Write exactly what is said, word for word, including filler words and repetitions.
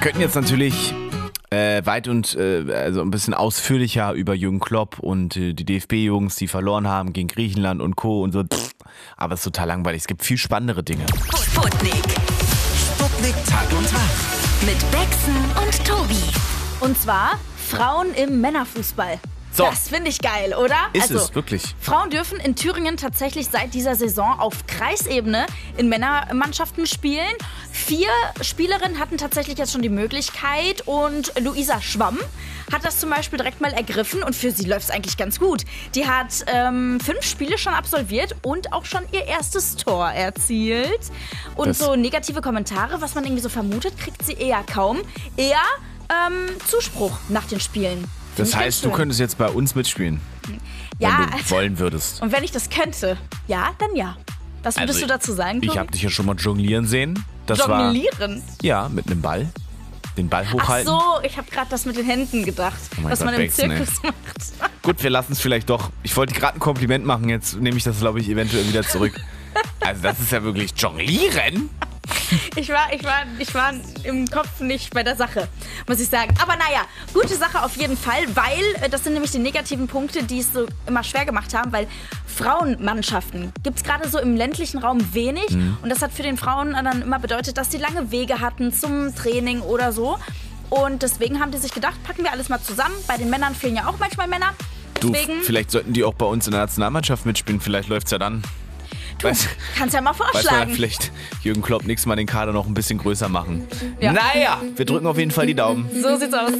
könnten jetzt natürlich äh, weit und äh, also ein bisschen ausführlicher über Jürgen Klopp und äh, die D F B-Jungs, die verloren haben gegen Griechenland und Co. und so. Aber es ist total langweilig. Es gibt viel spannendere Dinge. Sputnik. Sputnik Tag und Tag. Mit Bexen und Tobi. Und zwar Frauen im Männerfußball. So. Das finde ich geil, oder? Ist also, es, wirklich. Frauen dürfen in Thüringen tatsächlich seit dieser Saison auf Kreisebene in Männermannschaften spielen. Vier Spielerinnen hatten tatsächlich jetzt schon die Möglichkeit und Luisa Schwamm hat das zum Beispiel direkt mal ergriffen und für sie läuft es eigentlich ganz gut. Die hat ähm, fünf Spiele schon absolviert und auch schon ihr erstes Tor erzielt. Und Das- so negative Kommentare, was man irgendwie so vermutet, kriegt sie eher kaum. Eher ähm, Zuspruch nach den Spielen. Find Das ich ganz heißt, du schön. könntest jetzt bei uns mitspielen, Ja, wenn du wollen würdest. und wenn ich das könnte, ja, dann ja. Was würdest Also, du dazu sagen, Tobi? Ich habe dich ja schon mal jonglieren sehen. Das Jonglieren? war ja mit einem Ball. Den Ball Ach hochhalten. so, ich habe gerade das mit den Händen gedacht, Oh mein was Gott, man im Bexen, ey. Zirkus macht. Gut, wir lassen es vielleicht doch. Ich wollte gerade ein Kompliment machen, jetzt nehme ich das, glaube ich, eventuell wieder zurück. Also das ist ja wirklich Jonglieren. Ich war, ich, war, ich war im Kopf nicht bei der Sache, muss ich sagen. Aber naja, gute Sache auf jeden Fall, weil äh, das sind nämlich die negativen Punkte, die es so immer schwer gemacht haben, weil Frauenmannschaften gibt es gerade so im ländlichen Raum wenig. Mhm. Und das hat für den Frauen dann immer bedeutet, dass sie lange Wege hatten zum Training oder so. Und deswegen haben die sich gedacht, packen wir alles mal zusammen. Bei den Männern fehlen ja auch manchmal Männer. Du, Deswegen, vielleicht sollten die auch bei uns in der Nationalmannschaft mitspielen. Vielleicht läuft's ja dann. du, Weiß, kannst ja mal weiß man ja vorschlagen. vielleicht Jürgen Klopp nächstes Mal den Kader noch ein bisschen größer machen. Ja. Naja, wir drücken auf jeden Fall die Daumen. So sieht's aus.